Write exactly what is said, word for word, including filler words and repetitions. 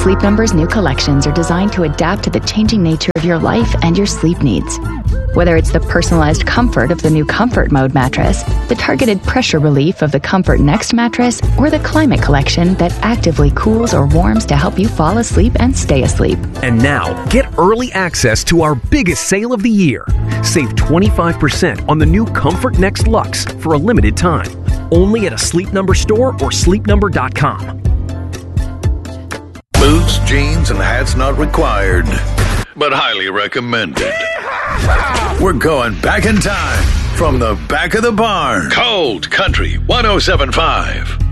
Sleep Number's new collections are designed to adapt to the changing nature of your life and your sleep needs. Whether it's the personalized comfort of the new Comfort Mode mattress, the targeted pressure relief of the Comfort Next mattress, or the Climate Collection that actively cools or warms to help you fall asleep and stay asleep. And now, get early access to our biggest sale of the year. Save twenty-five percent on the new Comfort Next Luxe for a limited time. Only at a Sleep Number store or sleep number dot com. Boots, jeans, and hats not required, but highly recommended. We're going back in time from the back of the barn. Cold Country one oh seven point five.